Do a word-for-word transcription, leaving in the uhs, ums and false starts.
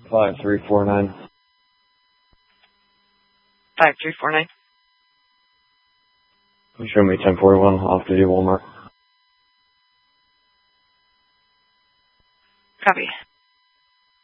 five three four nine. five three four nine. Show me ten forty-one, off duty Walmart. Copy.